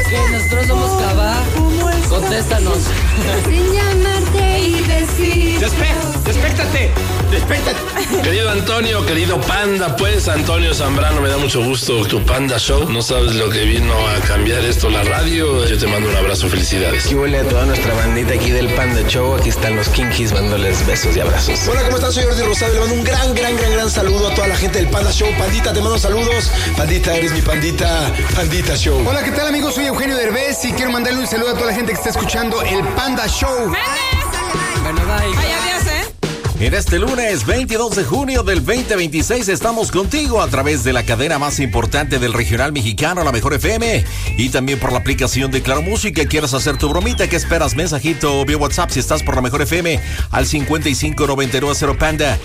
qué? Nosotros somos Cabá. Contéstanos. Sin llamarte y decir. ¡Despéctate! Querido Antonio, querido Panda, pues Antonio Zambrano, me da mucho gusto tu Panda Show. No sabes lo que vino a cambiar esto, la radio. Yo te mando un abrazo, felicidades. Aquí huele a toda nuestra bandita aquí del Panda Show. Aquí están los Kinkies mandándoles besos y abrazos. Hola, ¿cómo estás? Soy Jordi Rosado. Le mando un gran saludo a toda la gente del Panda Show. Pandita, te mando saludos. Pandita, eres mi pandita. Pandita Show. Hola, ¿qué tal, amigos? Soy Eugenio Derbez y quiero mandarle un saludo a toda la gente que está escuchando el Panda Show. Bueno, bye. Ay, adiós, ¿eh? En este lunes 22 de junio del 2026 estamos contigo a través de la cadena más importante del regional mexicano, la Mejor FM, y también por la aplicación de Claro Música. ¿Quieres hacer tu bromita? ¿Qué esperas? Mensajito vía WhatsApp si estás por la Mejor FM al 5599 Panda,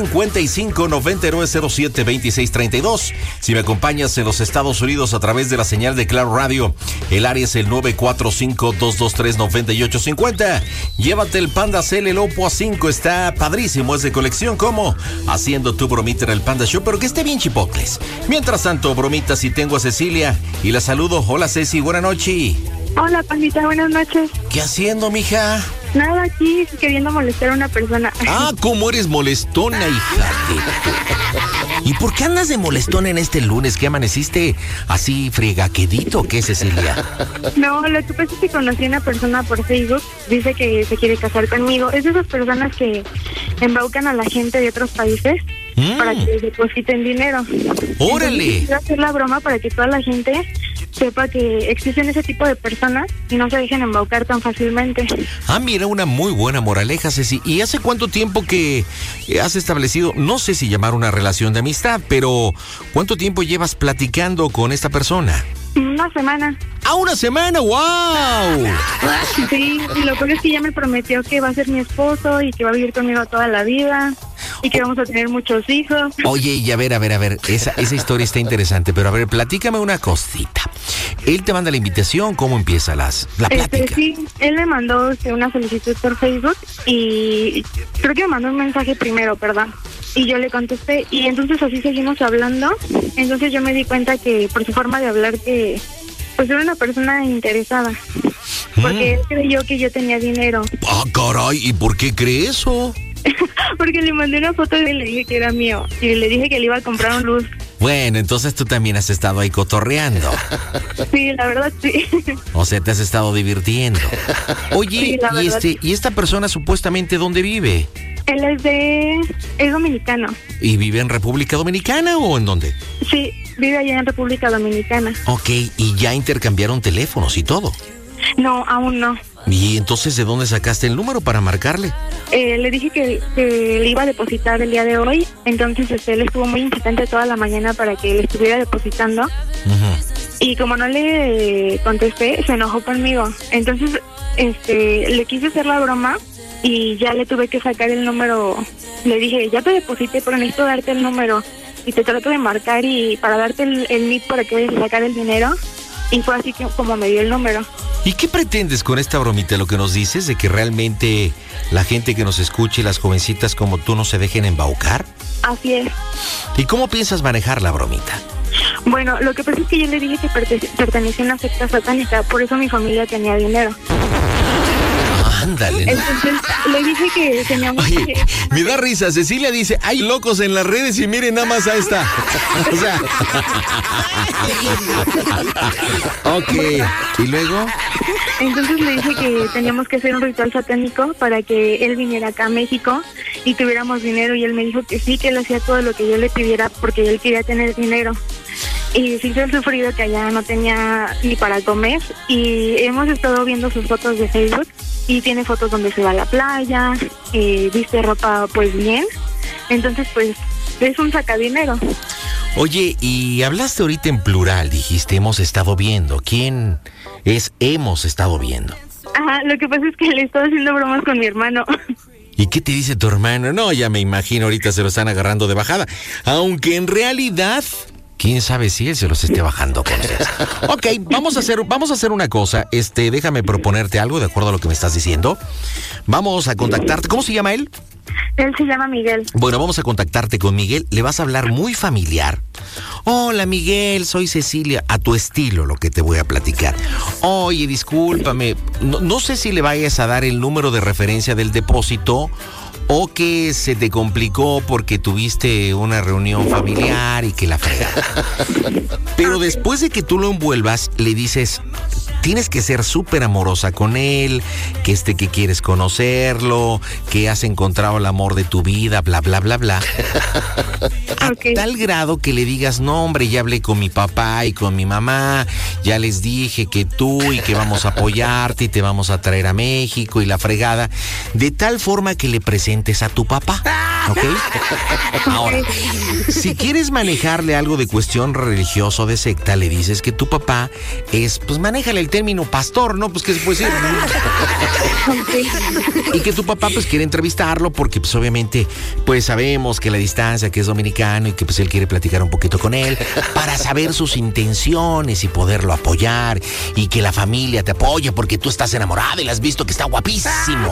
5599 072632. Si me acompañas en los Estados Unidos a través de la señal de Claro Radio, el área es el 945-223-9850. Llévate el Panda Cel, el Oppo A5, está padrísimo, es de colección, como haciendo tu bromita en el Panda Show, pero que esté bien chipocles. Mientras tanto, bromitas, y tengo a Cecilia y la saludo. Hola, Ceci, buena noche. Hola, Pandita, buenas noches. ¿Qué haciendo, mija? Nada, aquí queriendo molestar a una persona. Ah, ¿cómo eres molestona, hija? ¿Y por qué andas de molestona en este lunes? ¿Qué amaneciste así fregaquedito? ¿Qué, Cecilia? No, lo que pasa es que conocí a una persona por Facebook. Dice que se quiere casar conmigo. Es de esas personas que embaucan a la gente de otros países para que depositen dinero. ¡Órale! Quiero hacer la broma para que toda la gente sepa que existen ese tipo de personas y no se dejen embaucar tan fácilmente. Ah, mira, una muy buena moraleja, Ceci. ¿Y hace cuánto tiempo que has establecido, no sé si llamar una relación de amistad, pero cuánto tiempo llevas platicando con esta persona? Una semana. ¡Ah, una semana! ¡Wow! Sí, y lo peor es que ya me prometió que va a ser mi esposo y que va a vivir conmigo toda la vida y que vamos a tener muchos hijos. Oye, y a ver, esa historia está interesante, pero a ver, platícame una cosita. Él te manda la invitación, ¿cómo empieza la plática? Sí, él me mandó una solicitud por Facebook y creo que me mandó un mensaje primero, perdón. Y yo le contesté y entonces así seguimos hablando. Entonces yo me di cuenta que por su forma de hablar que pues era una persona interesada. Porque él creyó que yo tenía dinero. Ah, caray, ¿y por qué cree eso? Porque le mandé una foto y le dije que era mío. Y le dije que le iba a comprar un luz. Bueno, entonces tú también has estado ahí cotorreando. Sí, la verdad sí. O sea, te has estado divirtiendo. Oye, sí, ¿y esta persona supuestamente dónde vive? Él es dominicano. ¿Y vive en República Dominicana o en dónde? Sí, vive allá en República Dominicana. Ok, ¿y ya intercambiaron teléfonos y todo? No, aún no. ¿Y entonces de dónde sacaste el número para marcarle? Le dije que le iba a depositar el día de hoy, entonces él estuvo muy insistente toda la mañana para que le estuviera depositando. Y como no le contesté, se enojó conmigo. Entonces, le quise hacer la broma y ya le tuve que sacar el número. Le dije, ya te deposité, pero necesito darte el número. Y te trato de marcar y para darte el NIP para que vayas a sacar el dinero. Y fue así que como me dio el número. ¿Y qué pretendes con esta bromita? Lo que nos dices de que realmente la gente que nos escuche, las jovencitas como tú, no se dejen embaucar. Así es. ¿Y cómo piensas manejar la bromita? Bueno, lo que pasa es que yo le dije que pertenecía a una secta satánica, por eso mi familia tenía dinero. Ándale. Entonces le dije que teníamos. Oye, que... me da risa. Cecilia dice, hay locos en las redes y miren nada más a esta. O sea. Ok. ¿Y luego? Entonces le dije que teníamos que hacer un ritual satánico para que él viniera acá a México y tuviéramos dinero. Y él me dijo que sí, que él hacía todo lo que yo le pidiera porque él quería tener dinero. Y sí se ha sufrido que allá no tenía ni para comer. Y hemos estado viendo sus fotos de Facebook. Y tiene fotos donde se va a la playa, viste ropa pues bien. Entonces pues es un sacadinero. Oye, y hablaste ahorita en plural, dijiste hemos estado viendo. ¿Quién es hemos estado viendo? Ajá, lo que pasa es que le estaba haciendo bromas con mi hermano. ¿Y qué te dice tu hermano? No, ya me imagino, ahorita se lo están agarrando de bajada. Aunque en realidad... ¿Quién sabe si él se los esté bajando con eso? Ok, vamos a hacer una cosa. Déjame proponerte algo de acuerdo a lo que me estás diciendo. Vamos a contactarte. ¿Cómo se llama él? Él se llama Miguel. Bueno, vamos a contactarte con Miguel. Le vas a hablar muy familiar. Hola Miguel, soy Cecilia, a tu estilo lo que te voy a platicar. Oye, discúlpame, no sé si le vayas a dar el número de referencia del depósito o que se te complicó porque tuviste una reunión familiar y que la fregada. Pero después de que tú lo envuelvas, le dices, tienes que ser súper amorosa con él, que quieres conocerlo, que has encontrado el amor de tu vida, bla, bla, bla, bla. A tal grado que le digas, no, hombre, ya hablé con mi papá y con mi mamá, ya les dije que tú y que vamos a apoyarte y te vamos a traer a México y la fregada, de tal forma que le presentes a tu papá, ¿ok? Ahora, si quieres manejarle algo de cuestión religiosa o de secta, le dices que tu papá es, pues manéjale el término pastor, ¿no? Pues que se puede decir. Y que tu papá pues quiere entrevistarlo porque pues obviamente pues sabemos que la distancia, que es dominicano y que pues él quiere platicar un poquito con él para saber sus intenciones y poderlo apoyar y que la familia te apoye porque tú estás enamorada y le has visto que está guapísimo.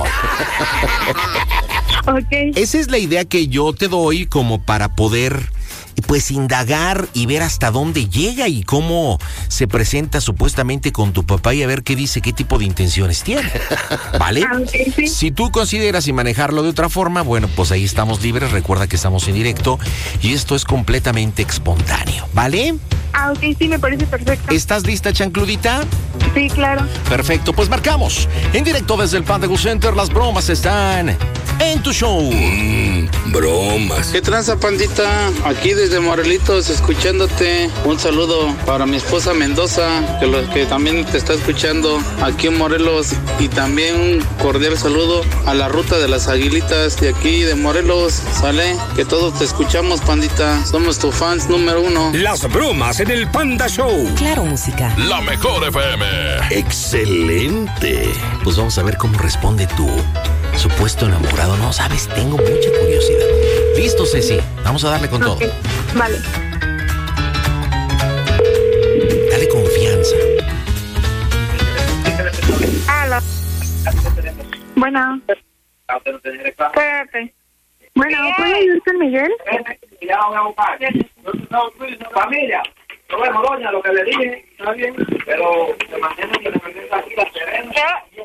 Esa es la idea que yo te doy como para poder pues indagar y ver hasta dónde llega y cómo se presenta supuestamente con tu papá y a ver qué dice, qué tipo de intenciones tiene, ¿vale? Sí. Si tú consideras y manejarlo de otra forma, bueno, pues ahí estamos libres, recuerda que estamos en directo y esto es completamente espontáneo, ¿vale? Sí, me parece perfecto. ¿Estás lista, chancludita? Sí, claro. Perfecto, pues marcamos. En directo desde el Panda Go Center, las bromas están en tu show. Bromas. ¿Qué tranza, pandita? Aquí desde Morelitos, escuchándote. Un saludo para mi esposa Mendoza, que también te está escuchando aquí en Morelos. Y también un cordial saludo a la Ruta de las Aguilitas de aquí de Morelos. ¿Sale? Que todos te escuchamos, pandita. Somos tus fans número 1. Las bromas en el Panda Show. Claro, música. La mejor FM. Excelente. Pues vamos a ver cómo responde tu supuesto enamorado. No sabes, tengo mucha curiosidad. Listo, Ceci. Vamos a darle con todo. Vale. Dale confianza. Hola. Bueno. Espérate. Bueno, ¿puedo ir con Miguel? Familia, no vemos, doña, lo que le dije, está bien, pero se mantiene que le presenta aquí la Serena. Yo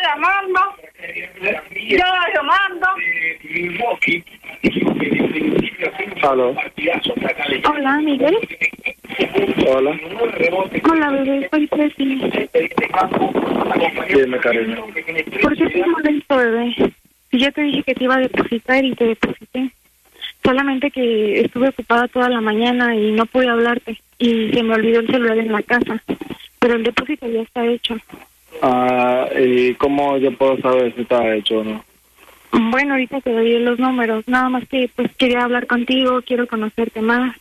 llamando. ¿Aló? Hola, Miguel. Hola. Hola, bebé, soy Ceci. Dime, cariño. ¿Por qué te molesto, bebé? Si ya te dije que te iba a depositar y te deposité. Solamente que estuve ocupada toda la mañana y no pude hablarte. Y se me olvidó el celular en la casa. Pero el depósito ya está hecho. ¿Y cómo yo puedo saber si está hecho o no? Bueno, ahorita te doy los números. Nada más que pues quería hablar contigo, quiero conocerte más.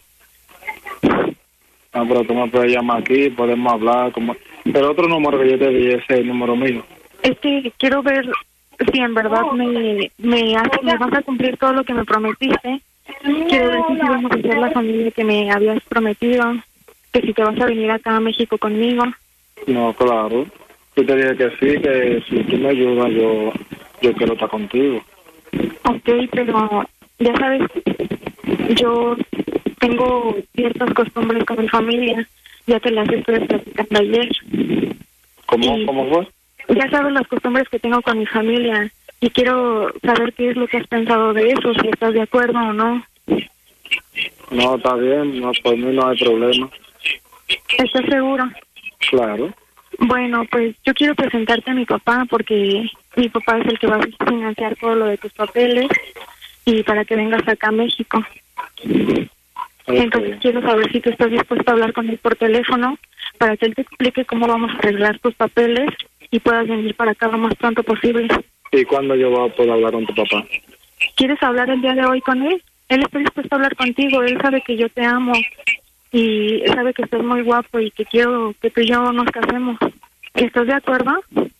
Pero tú me puedes llamar aquí, podemos hablar. El otro número que yo te di es el número mío. Es que quiero ver si en verdad me vas a cumplir todo lo que me prometiste. Quiero ver si vamos a ser la familia que me habías prometido, que si te vas a venir acá a México conmigo. No, claro. Yo te dije que sí, que si tú me ayudas, yo quiero estar contigo. Ok, pero ya sabes, yo tengo ciertas costumbres con mi familia. Ya te las estuve platicando ayer. ¿Cómo fue? Ya sabes las costumbres que tengo con mi familia y quiero saber qué es lo que has pensado de eso, si estás de acuerdo o no. No, está bien, no, por mí no hay problema. ¿Estás seguro? Claro. Bueno, pues yo quiero presentarte a mi papá porque mi papá es el que va a financiar todo lo de tus papeles y para que vengas acá a México. Okay. Entonces quiero saber si tú estás dispuesto a hablar con él por teléfono para que él te explique cómo vamos a arreglar tus papeles y puedas venir para acá lo más pronto posible. ¿Y cuándo yo voy a poder hablar con tu papá? ¿Quieres hablar el día de hoy con él? Él está dispuesto a hablar contigo, él sabe que yo te amo y sabe que estás muy guapo y que quiero que tú y yo nos casemos. ¿Estás de acuerdo?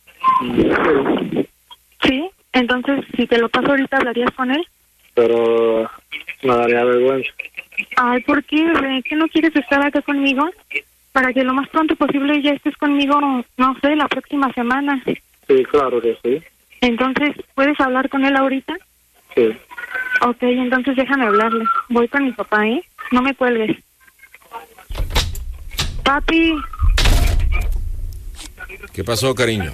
Sí. Entonces, si te lo paso ahorita, ¿hablarías con él? Pero me daría vergüenza. Ay, ¿por qué, bebé? ¿Que no quieres estar acá conmigo? Para que lo más pronto posible ya estés conmigo, no sé, la próxima semana. Sí, claro que sí. Entonces, ¿puedes hablar con él ahorita? Sí. Ok, entonces déjame hablarle. Voy con mi papá, ¿eh? No me cuelgues. Papi. ¿Qué pasó, cariño?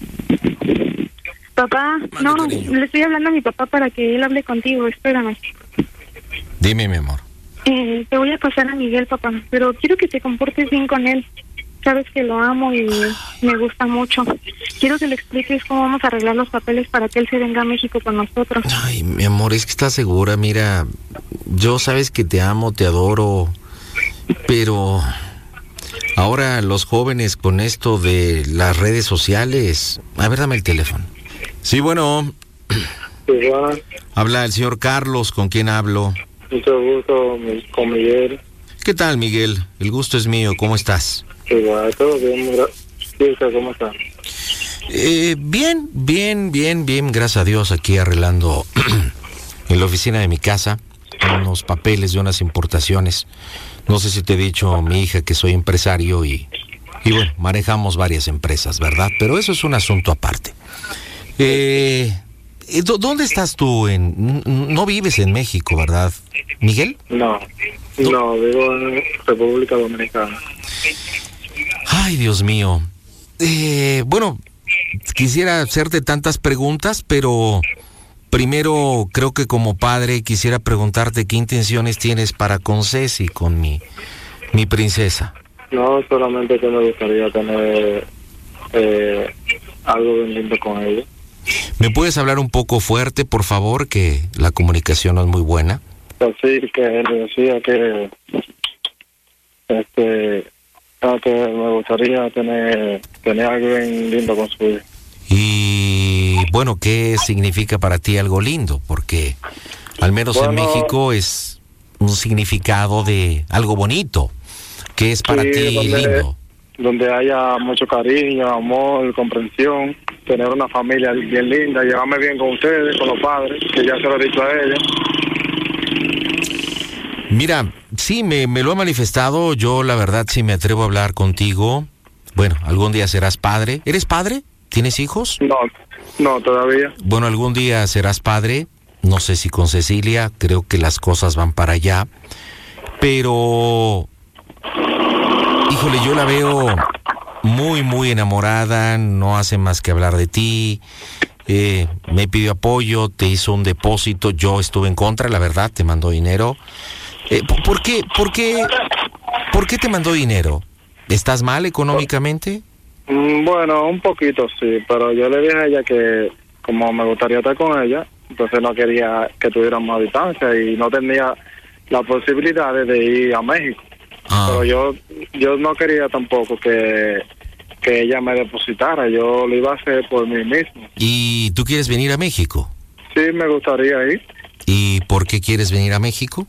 Papá, no, le estoy hablando a mi papá para que él hable contigo, espérame. Dime, mi amor. Te voy a pasar a Miguel, papá, pero quiero que te comportes bien con él. Sabes que lo amo y me gusta mucho. Quiero que le expliques cómo vamos a arreglar los papeles para que él se venga a México con nosotros. Ay, mi amor, es que estás segura. Mira, yo sabes que te amo, te adoro, pero ahora los jóvenes con esto de las redes sociales... A ver, dame el teléfono. Sí, bueno. Igual. Habla el señor Carlos, ¿con quién hablo? Mucho gusto, con Miguel. ¿Qué tal, Miguel? El gusto es mío, ¿cómo estás? Igual, todo bien, ¿cómo estás? Bien, gracias a Dios, aquí arreglando en la oficina de mi casa unos papeles de unas importaciones. No sé si te he dicho, mi hija, que soy empresario y bueno, manejamos varias empresas, ¿verdad? Pero eso es un asunto aparte. ¿Dónde estás tú? No vives en México, ¿verdad, Miguel? No, vivo en República Dominicana. Ay, Dios mío. Bueno, quisiera hacerte tantas preguntas, pero primero creo que como padre quisiera preguntarte qué intenciones tienes para con Ceci, con mi princesa. No, solamente que me gustaría tener algo bien lindo con ella. ¿Me puedes hablar un poco fuerte, por favor, que la comunicación no es muy buena? Así que le decía que me gustaría tener algo bien lindo con su hija. Y bueno, ¿qué significa para ti algo lindo? Porque al menos en México es un significado de algo bonito. ¿Qué es para ti lindo? Donde haya mucho cariño, amor, comprensión, tener una familia bien linda, llevarme bien con ustedes, con los padres, que ya se lo he dicho a ella. Mira, sí, me lo he manifestado. Yo, la verdad, sí me atrevo a hablar contigo. Bueno, algún día serás padre. ¿Eres padre? ¿Tienes hijos? No, todavía. Bueno, algún día serás padre. No sé si con Cecilia. Creo que las cosas van para allá. Pero... híjole, yo la veo muy enamorada. No hace más que hablar de ti. Me pidió apoyo, te hizo un depósito. Yo estuve en contra, la verdad, te mandó dinero. ¿Por qué te mandó dinero? ¿Estás mal económicamente? Bueno, un poquito sí, pero yo le dije a ella que como me gustaría estar con ella, entonces no quería que tuviéramos distancia y no tenía la posibilidad de ir a México. Pero yo no quería tampoco que ella me depositara, yo lo iba a hacer por mí mismo. ¿Y tú quieres venir a México? Sí, me gustaría ir. ¿Y por qué quieres venir a México?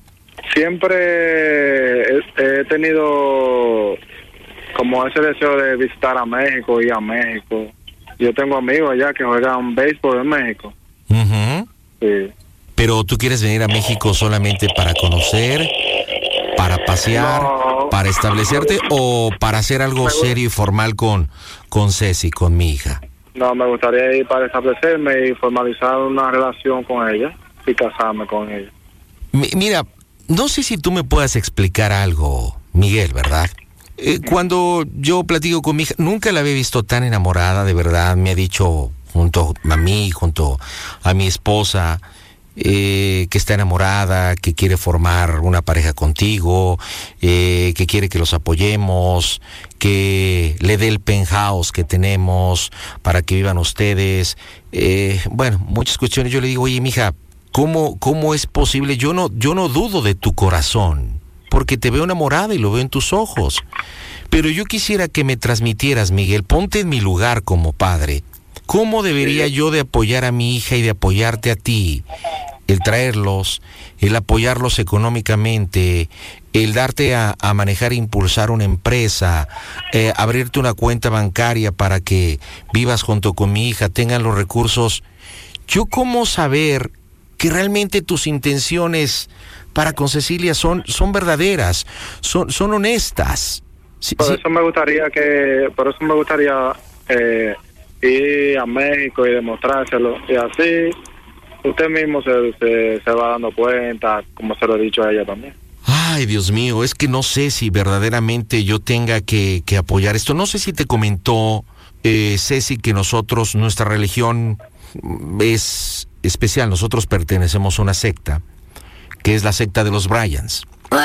Siempre he tenido como ese deseo de visitar a México, ir a México. Yo tengo amigos allá que juegan béisbol en México. Uh-huh. Sí. ¿Pero tú quieres venir a México solamente para conocer, para pasear, para establecerte o para hacer algo serio y formal con Ceci, con mi hija? No, me gustaría ir para establecerme y formalizar una relación con ella y casarme con ella. Mira, no sé si tú me puedas explicar algo, Miguel, ¿verdad? Cuando yo platico con mi hija, nunca la había visto tan enamorada, de verdad. Me ha dicho junto a mí, junto a mi esposa, que está enamorada, que quiere formar una pareja contigo, que quiere que los apoyemos, que le dé el penthouse que tenemos para que vivan ustedes. Bueno, muchas cuestiones. Yo le digo, oye, mija, ¿cómo es posible? Yo no dudo de tu corazón, porque te veo enamorada y lo veo en tus ojos. Pero yo quisiera que me transmitieras, Miguel, ponte en mi lugar como padre. ¿Cómo debería yo de apoyar a mi hija y de apoyarte a ti? El traerlos, el apoyarlos económicamente, el darte a manejar e impulsar una empresa, abrirte una cuenta bancaria para que vivas junto con mi hija, tengan los recursos. ¿Yo cómo saber que realmente tus intenciones para con Cecilia son verdaderas, son honestas? Por eso me gustaría ir a México y demostrárselo, y así usted mismo se va dando cuenta, como se lo he dicho a ella también. Ay, Dios mío, es que no sé si verdaderamente yo tenga que apoyar esto. No sé si te comentó Ceci que nosotros, nuestra religión es especial. Nosotros pertenecemos a una secta, que es la secta de los Bryans,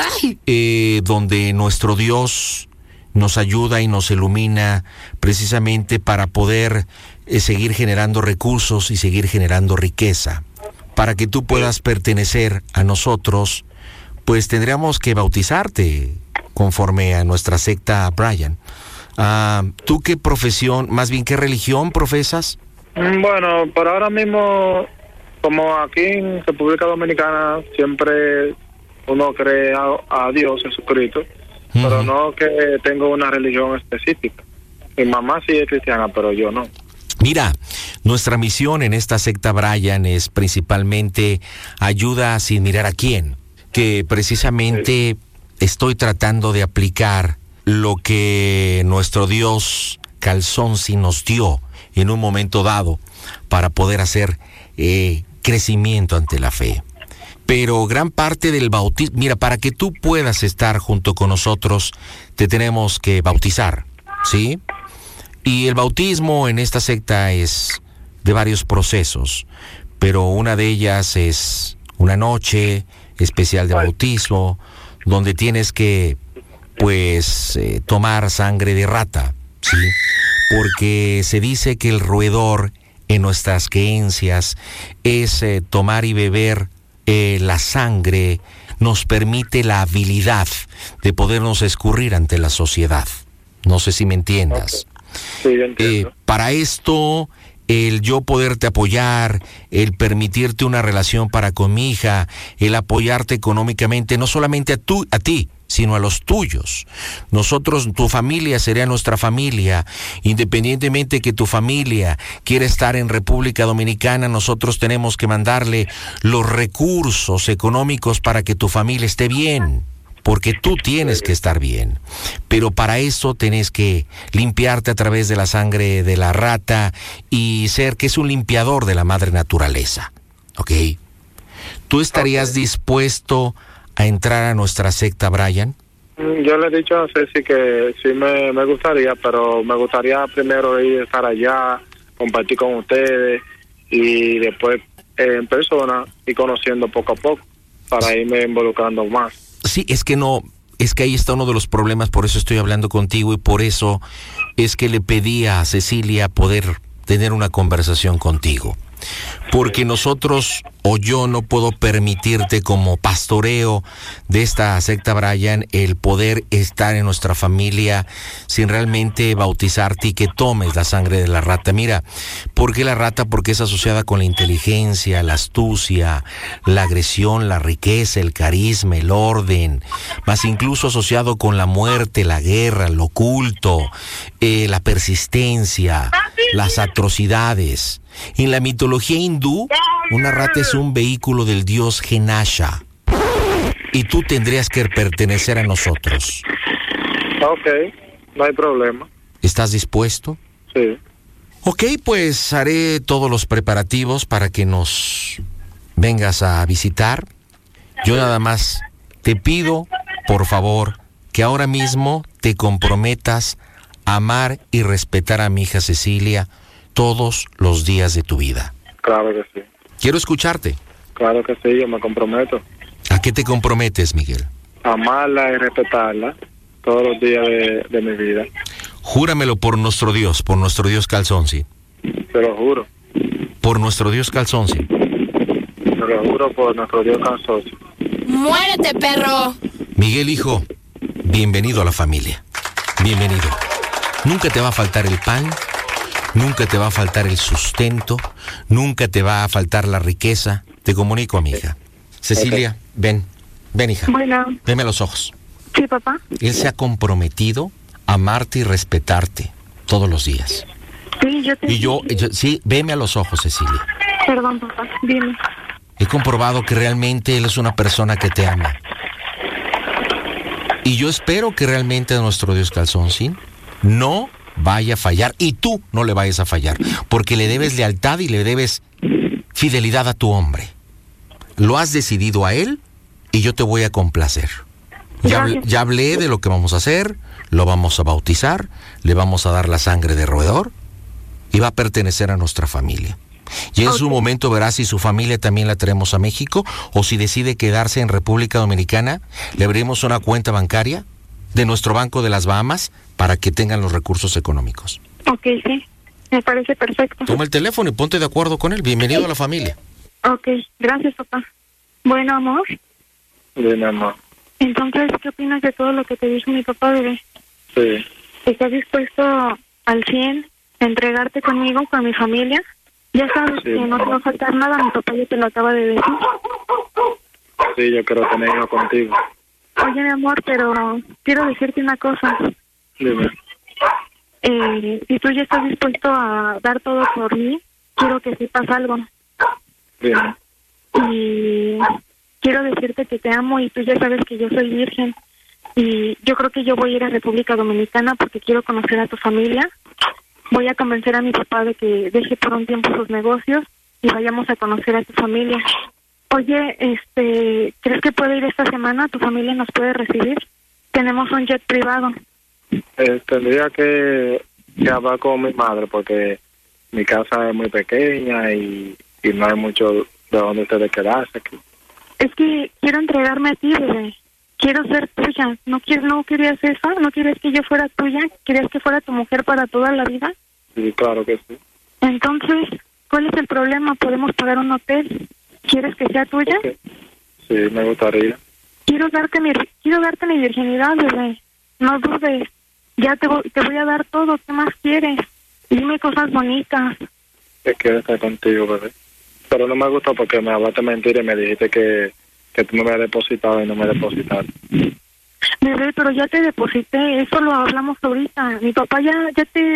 donde nuestro Dios nos ayuda y nos ilumina precisamente para poder seguir generando recursos y seguir generando riqueza. Para que tú puedas pertenecer a nosotros, pues tendríamos que bautizarte conforme a nuestra secta Bryan. ¿Tú qué profesión, más bien qué religión profesas? Bueno, por ahora mismo, como aquí en República Dominicana siempre uno cree a Dios, Jesucristo, pero no que tengo una religión específica. Mi mamá sí es cristiana, pero yo no. Mira, nuestra misión en esta secta Bryan es principalmente ayuda sin mirar a quién, que precisamente estoy tratando de aplicar lo que nuestro Dios Calzonsi nos dio en un momento dado para poder hacer crecimiento ante la fe. Pero gran parte del bautismo, mira, para que tú puedas estar junto con nosotros, te tenemos que bautizar, ¿sí? Y el bautismo en esta secta es de varios procesos, pero una de ellas es una noche especial de bautismo, donde tienes que, pues, tomar sangre de rata, ¿sí? Porque se dice que el roedor en nuestras creencias es tomar y beber la sangre, nos permite la habilidad de podernos escurrir ante la sociedad. No sé si me entiendas. Sí, entiendo. Para esto, el yo poderte apoyar, el permitirte una relación para con mi hija, el apoyarte económicamente, no solamente a ti, sino a los tuyos. Nosotros, tu familia sería nuestra familia. Independientemente que tu familia quiera estar en República Dominicana, nosotros tenemos que mandarle los recursos económicos para que tu familia esté bien, porque tú tienes que estar bien. Pero para eso tenés que limpiarte a través de la sangre de la rata y ser que es un limpiador de la madre naturaleza, ¿ok? ¿Tú estarías dispuesto a entrar a nuestra secta, Bryan? Yo le he dicho a Ceci que sí me gustaría, pero me gustaría primero ir a estar allá, compartir con ustedes y después en persona y conociendo poco a poco para irme involucrando más. Sí, es que ahí está uno de los problemas, por eso estoy hablando contigo y por eso es que le pedí a Cecilia poder tener una conversación contigo. Porque nosotros o yo no puedo permitirte como pastoreo de esta secta Bryan el poder estar en nuestra familia sin realmente bautizarte y que tomes la sangre de la rata. Mira, ¿por qué la rata? Porque es asociada con la inteligencia, la astucia, la agresión, la riqueza, el carisma, el orden, más incluso asociado con la muerte, la guerra, lo oculto, la persistencia, las atrocidades. En la mitología hindú, una rata es un vehículo del dios Ganasha. Y tú tendrías que pertenecer a nosotros. Ok, no hay problema. ¿Estás dispuesto? Sí. Ok, pues haré todos los preparativos para que nos vengas a visitar. Yo nada más te pido, por favor, que ahora mismo te comprometas a amar y respetar a mi hija Cecilia todos los días de tu vida. Claro que sí. Quiero escucharte. Claro que sí, yo me comprometo. ¿A qué te comprometes, Miguel? Amarla y respetarla todos los días de mi vida. Júramelo por nuestro Dios Calzonsi. Te lo juro. Por nuestro Dios Calzonsi. Te lo juro por nuestro Dios Calzonsi. ¡Muérete, perro! Miguel, hijo, bienvenido a la familia. Bienvenido. Nunca te va a faltar el pan. Nunca te va a faltar el sustento, nunca te va a faltar la riqueza. Te comunico a mi hija. Cecilia, ven, hija. Bueno. Veme a los ojos. Sí, papá. Él se ha comprometido a amarte y respetarte todos los días. Sí, yo te... Y yo, sí, veme a los ojos, Cecilia. Perdón, papá, dime. He comprobado que realmente él es una persona que te ama. Y yo espero que realmente nuestro Dios Calzonsi no vaya a fallar y tú no le vayas a fallar, porque le debes lealtad y le debes fidelidad a tu hombre. Lo has decidido a él y yo te voy a complacer. Ya hablé de lo que vamos a hacer, lo vamos a bautizar, le vamos a dar la sangre de roedor y va a pertenecer a nuestra familia. Y en su momento verá si su familia también la traemos a México o si decide quedarse en República Dominicana, le abrimos una cuenta bancaria de nuestro Banco de las Bahamas para que tengan los recursos económicos. Ok, sí, me parece perfecto. Toma el teléfono y ponte de acuerdo con él. Bienvenido a la familia. Ok, gracias, papá. Bueno, amor. Bien, amor. Entonces, ¿qué opinas de todo lo que te dijo mi papá, bebé? Sí. ¿Estás dispuesto al 100 a entregarte conmigo, con mi familia? Ya sabes Sí, que no te va a faltar nada, mi papá ya te lo acaba de decir. Sí, yo quiero tener hijos contigo. Oye, mi amor, pero quiero decirte una cosa. Dime. Si tú ya estás dispuesto a dar todo por mí, quiero que sepas algo. Bien. Y quiero decirte que te amo y tú ya sabes que yo soy virgen. Y yo creo que yo voy a ir a República Dominicana porque quiero conocer a tu familia. Voy a convencer a mi papá de que deje por un tiempo sus negocios y vayamos a conocer a tu familia. Oye, ¿crees que puede ir esta semana? ¿Tu familia nos puede recibir? Tenemos un jet privado. Tendría que hablar con mi madre porque mi casa es muy pequeña y no hay mucho de donde ustedes quedarse aquí. Es que quiero entregarme a ti, bebé. Quiero ser tuya. ¿No querías eso? ¿No querías que yo fuera tuya? ¿Querías que fuera tu mujer para toda la vida? Sí, claro que sí. Entonces, ¿cuál es el problema? ¿Podemos pagar un hotel? ¿Quieres que sea tuya? Okay. Sí, me gustaría. Quiero darte mi virginidad, bebé. No dudes. Ya te voy a dar todo. ¿Qué más quieres? Dime cosas bonitas. Que quiero estar contigo, bebé. Pero no me gusta porque me hablaste mentira y me dijiste que tú me habías depositado y no me depositaste. Bebé, pero ya te deposité. Eso lo hablamos ahorita. Mi papá ya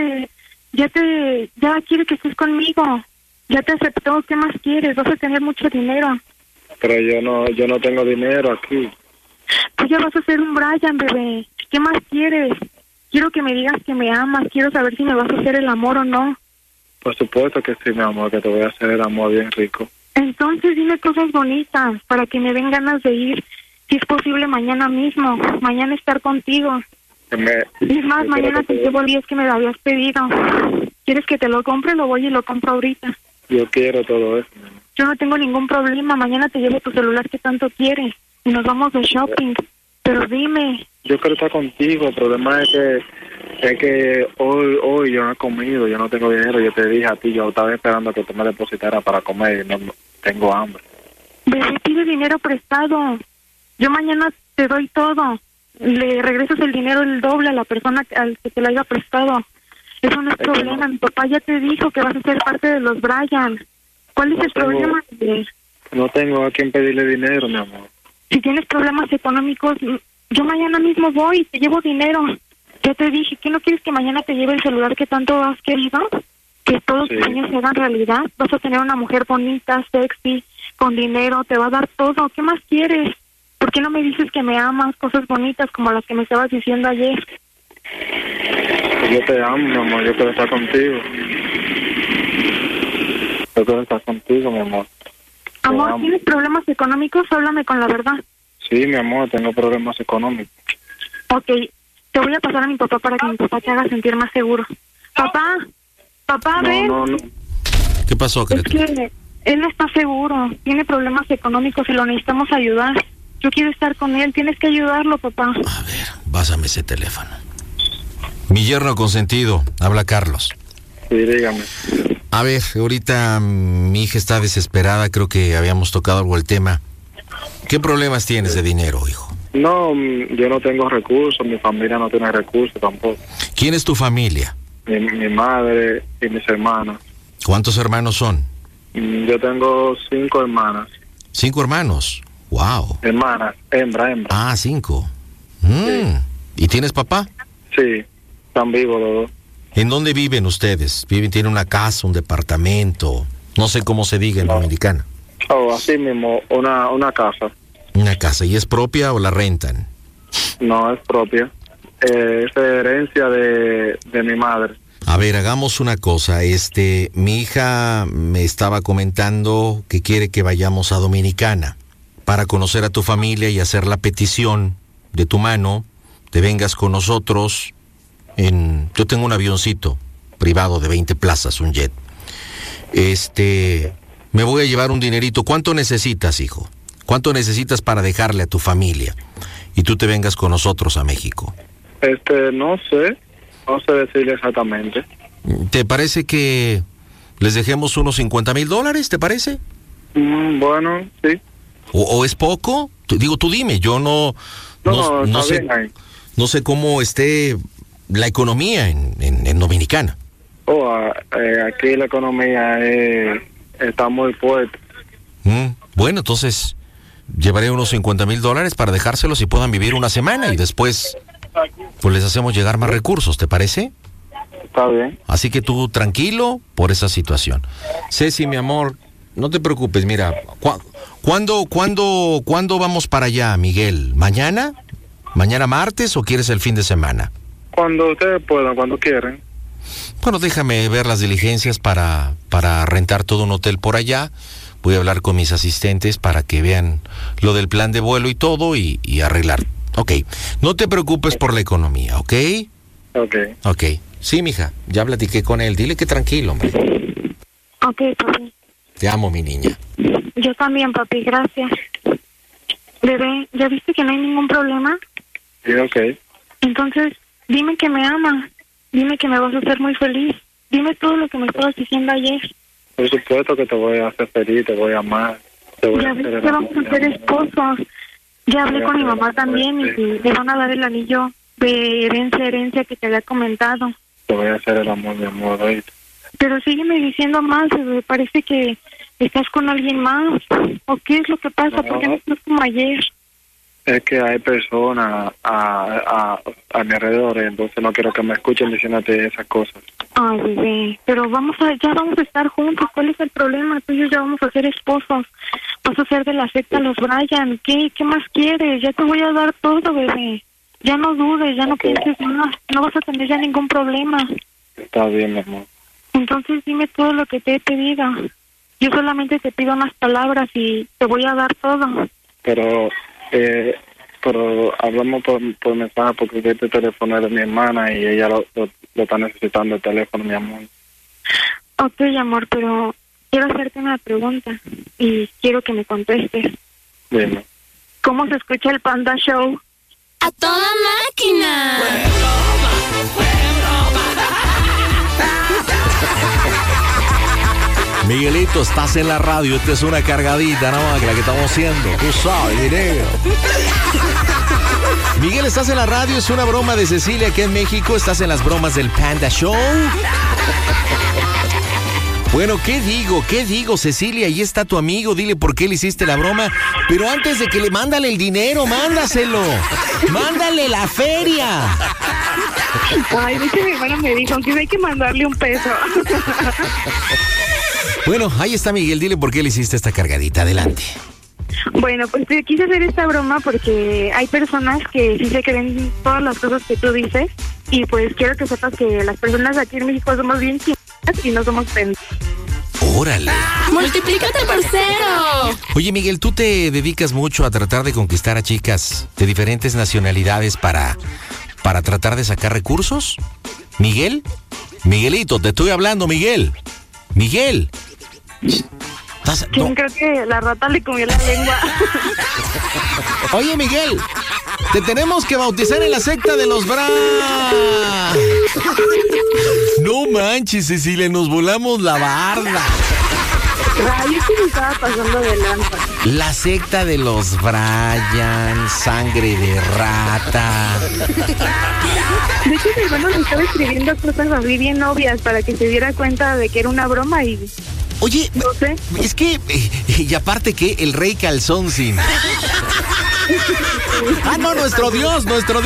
quiere que estés conmigo. Ya te aceptó. ¿Qué más quieres? Vas a tener mucho dinero. Pero yo no tengo dinero aquí. Pues ya vas a ser un Brian, bebé. ¿Qué más quieres? Quiero que me digas que me amas. Quiero saber si me vas a hacer el amor o no. Por supuesto que sí, mi amor, que te voy a hacer el amor bien rico. Entonces dime cosas bonitas para que me den ganas de ir. Si es posible, mañana mismo. Mañana estar contigo. Es más, mañana te llevo el 10 que me lo habías pedido. ¿Quieres que te lo compre? Lo voy y lo compro ahorita. Yo quiero todo eso. Yo no tengo ningún problema. Mañana te llevo tu celular que tanto quieres. Y nos vamos de shopping. Pero dime. Yo quiero estar contigo. El problema es que hoy yo no he comido. Yo no tengo dinero. Yo te dije a ti, yo estaba esperando que tú me depositaras para comer y no tengo hambre. Bebé, pide dinero prestado. Yo mañana te doy todo. Le regresas el dinero el doble a la persona al que te lo haya prestado. Eso no es problema. Mi papá ya te dijo que vas a ser parte de los Brian. ¿Cuál es el problema? No tengo a quién pedirle dinero, mi amor. Si tienes problemas económicos, yo mañana mismo voy y te llevo dinero. Ya te dije, ¿qué no quieres que mañana te lleve el celular que tanto has querido? Que todos tus sueños se hagan realidad. Vas a tener una mujer bonita, sexy, con dinero, te va a dar todo. ¿Qué más quieres? ¿Por qué no me dices que me amas? Cosas bonitas como las que me estabas diciendo ayer. Yo te amo, mi amor. Yo quiero estar contigo. Yo quiero estar contigo, mi amor. Amor, ¿tienes problemas económicos? Háblame con la verdad. Sí, mi amor, tengo problemas económicos. Ok, te voy a pasar a mi papá para que mi papá te haga sentir más seguro. Papá, ven. No. ¿Qué pasó, Es que él no está seguro, tiene problemas económicos y lo necesitamos ayudar. Yo quiero estar con él, tienes que ayudarlo, papá. A ver, pásame ese teléfono. Mi yerno consentido, habla Carlos. Sí, dígame. A ver, ahorita mi hija está desesperada, creo que habíamos tocado algo el tema. ¿Qué problemas tienes de dinero, hijo? No, yo no tengo recursos, mi familia no tiene recursos tampoco. ¿Quién es tu familia? Mi madre y mis hermanas. ¿Cuántos hermanos son? Yo tengo 5 hermanas. 5 hermanos. Wow. Hermanas, hembra. Ah, 5. Sí. ¿Y tienes papá? Sí, están vivos los dos. ¿En dónde viven ustedes? ¿Tienen una casa, un departamento? No sé cómo se diga en Dominicana. Oh, así mismo, una casa. ¿Una casa? ¿Y es propia o la rentan? No, es propia. Es herencia de mi madre. A ver, hagamos una cosa. Mi hija me estaba comentando que quiere que vayamos a Dominicana para conocer a tu familia y hacer la petición de tu mano, te vengas con nosotros yo tengo un avioncito privado de 20 plazas, un jet. Me voy a llevar un dinerito. ¿Cuánto necesitas, hijo? ¿Cuánto necesitas para dejarle a tu familia? Y tú te vengas con nosotros a México. No sé decirle exactamente. ¿Te parece que les dejemos unos $50,000? ¿Te parece? Bueno, sí. ¿O es poco? Tú dime, yo no sé. Bien ahí. No sé cómo esté la economía en Dominicana. Aquí la economía está muy fuerte. Bueno, entonces llevaré unos $50,000 para dejárselos y puedan vivir una semana y después pues les hacemos llegar más recursos, ¿te parece? Está bien. Así que tú tranquilo por esa situación. Ceci, mi amor, no te preocupes, mira, ¿cuándo vamos para allá, Miguel? ¿Mañana? ¿Mañana martes o quieres el fin de semana? Cuando ustedes puedan, cuando quieran. Bueno, déjame ver las diligencias para rentar todo un hotel por allá. Voy a hablar con mis asistentes para que vean lo del plan de vuelo y todo y arreglar. Ok, no te preocupes por la economía, ¿ok? Ok. Sí, mija, ya platiqué con él. Dile que tranquilo, hombre. Ok, papi. Te amo, mi niña. Yo también, papi, gracias. Bebé, ¿ya viste que no hay ningún problema? Sí, ok. Entonces, dime que me amas. Dime que me vas a hacer muy feliz. Dime todo lo que me estabas diciendo ayer. Por supuesto que te voy a hacer feliz, te voy a amar. Ya ves que vamos a ser esposos. Ya hablé con mi mamá también y le van a dar el anillo de herencia que te había comentado. Te voy a hacer el amor, mi amor, ¿oíste? Pero sígueme diciendo más, me parece que estás con alguien más. ¿O qué es lo que pasa? ¿Por qué no estás como ayer? Es que hay personas a mi alrededor, entonces no quiero que me escuchen diciéndote esas cosas. Ay, bebé, pero ya vamos a estar juntos. ¿Cuál es el problema? Tú y yo ya vamos a ser esposos. Vas a ser de la secta Los Bryan. ¿Qué más quieres? Ya te voy a dar todo, bebé. Ya no dudes, ya no pienses más. No vas a tener ya ningún problema. Está bien, mi amor. Entonces dime todo lo que te he pedido. Yo solamente te pido unas palabras y te voy a dar todo. Pero hablamos por mensaje porque este teléfono es de mi hermana y ella lo está necesitando el teléfono, mi amor. Ok, amor, pero quiero hacerte una pregunta y quiero que me contestes. Dime. ¿Cómo se escucha el Panda Show? ¡A toda máquina! Miguelito, estás en la radio, esta es una cargadita, ¿no? La que estamos haciendo, tú sabes, dinero. Miguel, estás en la radio, es una broma de Cecilia aquí en México, estás en las bromas del Panda Show. Bueno, ¿qué digo, Cecilia? Ahí está tu amigo, dile por qué le hiciste la broma. Pero antes de que mándale el dinero, mándaselo. Mándale la feria. Ay, de que mi hermana me dijo que hay que mandarle $1. Bueno, ahí está Miguel, dile por qué le hiciste esta cargadita, adelante. Bueno, pues te quise hacer esta broma porque hay personas que sí se creen todas las cosas que tú dices y pues quiero que sepas que las personas aquí en México somos bien chingadas y no somos pendejos. ¡Órale! ¡Multiplícate por 0! Oye, Miguel, ¿tú te dedicas mucho a tratar de conquistar a chicas de diferentes nacionalidades para tratar de sacar recursos? ¿Miguel? Miguelito, te estoy hablando, Miguel. Miguel. No. Creo que la rata le comió la lengua. Oye, Miguel, te tenemos que bautizar en la secta de los Bra. No manches, Cecilia, nos volamos la barda. Ay, que me estaba pasando de lanza. La secta de los Bryan, sangre de rata. De hecho, mi hermano me estaba escribiendo cosas así bien obvias para que se diera cuenta de que era una broma y... Oye, no sé. Es que, y aparte que el rey calzón sin... Ah, no, nuestro Dios.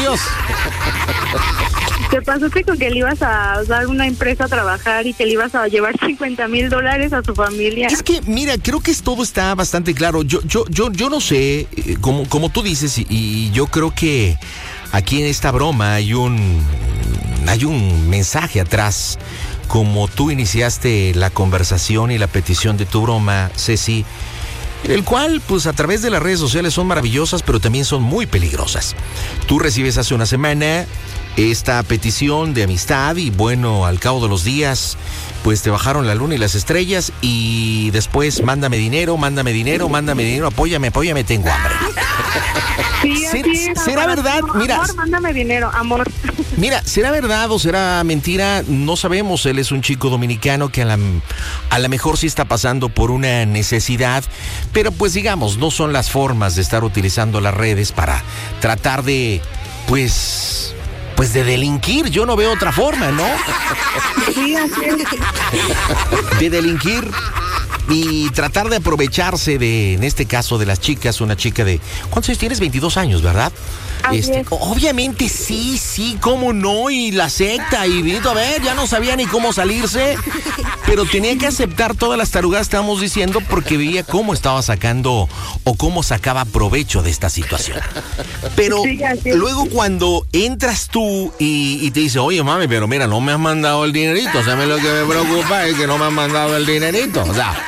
¿Te pasó que con que le ibas a dar una empresa a trabajar y que le ibas a llevar $50,000 a su familia? Es que, mira, creo que todo está bastante claro. Yo no sé, como tú dices, y yo creo que aquí en esta broma hay un mensaje atrás. Como tú iniciaste la conversación y la petición de tu broma, Ceci, el cual, pues a través de las redes sociales son maravillosas, pero también son muy peligrosas. Tú recibes hace una semana esta petición de amistad y bueno, al cabo de los días, pues te bajaron la luna y las estrellas y después mándame dinero, apóyame, tengo hambre. Sí, así es, ¿Será verdad? Amor, Mira, mándame dinero, amor. Mira, ¿será verdad o será mentira? No sabemos. Él es un chico dominicano que a la mejor sí está pasando por una necesidad, pero pues digamos, no son las formas de estar utilizando las redes para tratar de, pues de delinquir. Yo no veo otra forma, ¿no? Sí, así es. De delinquir y tratar de aprovecharse de, en este caso, de las chicas, una chica de... ¿Cuántos años tienes? 22 años, ¿verdad? Obviamente sí, cómo no, y la secta, y a ver, ya no sabía ni cómo salirse, pero tenía que aceptar todas las tarugadas que estábamos diciendo porque veía cómo estaba sacando o cómo sacaba provecho de esta situación. Pero luego cuando entras tú y te dice, oye mami, pero mira, no me has mandado el dinerito, o sea, lo que me preocupa es que no me han mandado el dinerito, o sea...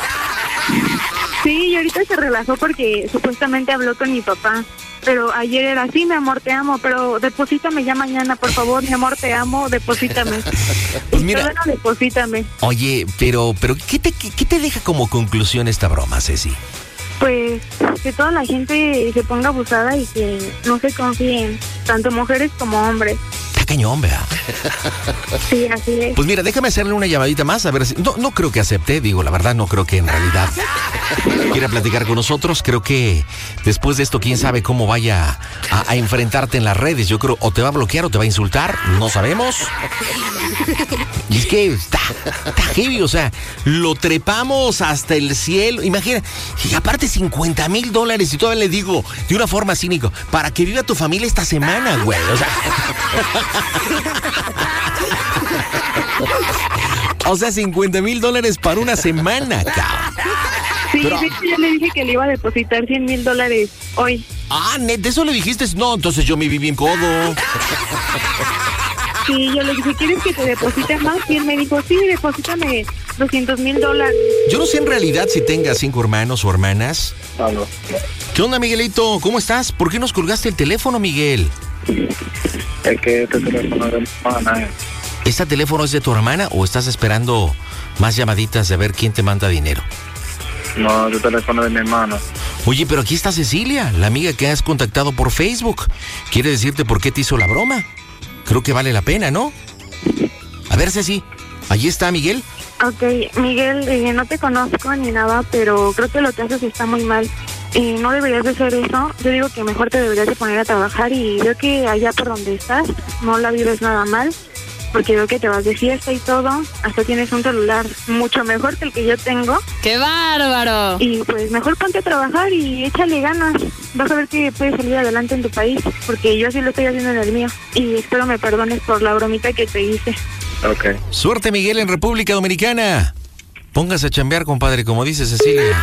Sí, y ahorita se relajó porque supuestamente habló con mi papá. Pero ayer era así, mi amor, te amo, pero deposítame ya mañana, por favor, mi amor, te amo, deposítame. Pues mira, bueno, deposítame. Oye, pero ¿qué te deja como conclusión esta broma, Ceci? Pues que toda la gente se ponga abusada y que no se confíen, tanto mujeres como hombres. Está cañón, ¿verdad? Sí, así es. Pues mira, déjame hacerle una llamadita más, a ver si... No creo que acepte, digo, la verdad, no creo que en realidad quiera platicar con nosotros. Creo que después de esto, quién sabe cómo vaya a enfrentarte en las redes. Yo creo, o te va a bloquear o te va a insultar, no sabemos. Y es que está heavy, o sea, lo trepamos hasta el cielo. Imagina, y aparte $50,000 y todavía le digo de una forma cínica, para que viva tu familia esta semana, güey, o sea... O sea, $50,000 para una semana, cabrón. Sí, pero... de hecho yo le dije que le iba a depositar $100,000 hoy. Ah, ¿de eso le dijiste? No, entonces yo me vi bien codo. Sí, yo le dije, ¿quieres que te deposite más? Y él me dijo, sí, deposítame $200,000. Yo no sé en realidad si tengas 5 hermanos o hermanas. Aló. ¿Qué onda, Miguelito? ¿Cómo estás? ¿Por qué nos colgaste el teléfono, Miguel? Es que este teléfono es de mi hermana. ¿Este teléfono es de tu hermana o estás esperando más llamaditas de ver quién te manda dinero? No, el teléfono es de mi hermana. Oye, pero aquí está Cecilia, la amiga que has contactado por Facebook. ¿Quiere decirte por qué te hizo la broma? Creo que vale la pena, ¿no? A ver, Ceci, ¿allí está Miguel? Ok, Miguel, no te conozco ni nada, pero creo que lo que haces está muy mal. No deberías de hacer eso. Yo digo que mejor te deberías de poner a trabajar y veo que allá por donde estás no la vives nada mal, porque veo que te vas de fiesta y todo, hasta tienes un celular mucho mejor que el que yo tengo. ¡Qué bárbaro! Y pues mejor ponte a trabajar y échale ganas. Vas a ver que puedes salir adelante en tu país, porque yo así lo estoy haciendo en el mío. Y espero me perdones por la bromita que te hice. Ok. Suerte, Miguel, en República Dominicana. Póngase a chambear, compadre, como dice Cecilia.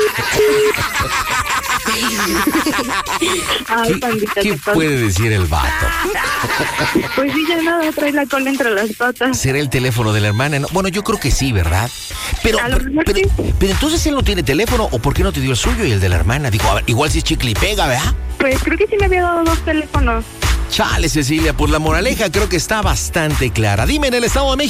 Ay, pandita, ¿Qué puede decir el vato? Pues sí, ya nada, trae la cola entre las patas. ¿Será el teléfono de la hermana? No, bueno, yo creo que sí, ¿verdad? Pero entonces él no tiene teléfono, ¿o por qué no te dio el suyo y el de la hermana? Digo, a ver, igual si es chicle y pega, ¿verdad? Pues creo que sí me había dado 2 teléfonos. Chale, Cecilia, pues la moraleja creo que está bastante clara. Dime, en el Estado de México.